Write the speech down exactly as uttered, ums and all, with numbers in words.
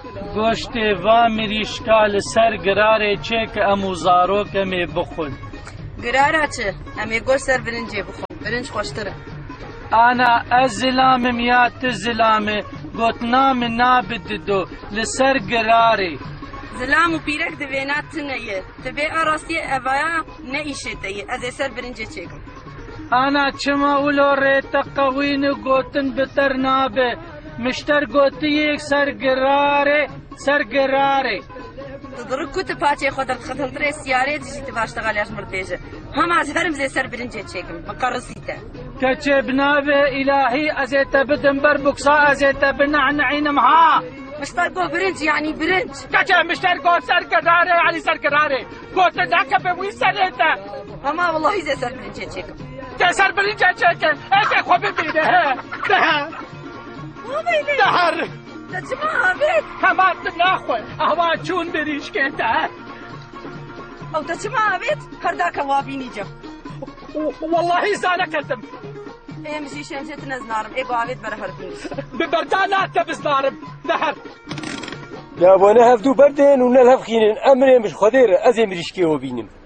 گۆشتێ وا مریشکا لەسەر گرارێ چێ کە ئەموو زارۆکەمێ بخۆن. گرارە چ؟ ئەمێ گۆشت سەر برنجێ بخۆن، برنج خۆشترە. ئانا ئەس زلامم یا تو زلامێ گوتنامە نابددۆ لەسەر گرارێ. زلام و پیرەک دەوێنات تنەیە، دەبێ ئاڕاستیە ئەڤایە نەئیشێتەیە، ئەزێ سەر برنجێ چێکم. ئانا چما ولۆ ڕێتە قەوینە گوتن بتەر نابێ، مشتەر گوتیەک سەر گرارێ سەر گرارێ. تضرب كنت باتي خدرت خدمت تري سيارات جيت باشتغل ياش مرتجه هم از هرم زي سر برنجه تشيكم مقرصيته كتبنا إلهي أزيت بدن بربكسا أزيت بنعنعين معها مشتر قو برنج يعني برنج كتب مشتر قو سر كراري يعني سر كراري قلت ذاك بوي سريته اما والله زي سر برنجه تشيكم سر برنجه تشيكم ايش خو ببيده ده دهر تجمع بيت كمان تناخوي اهوا چون بريش كنتا او تجمع بيت كرداك وابيني جو والله زانا كذب ايه مشي شمشت نزنارم ايه قاعد برهر بنس ببردانات بزنارم دهر يا وانا هفدو بردين ونلهف خينين امري مش خدير ازي مريشكي وبينم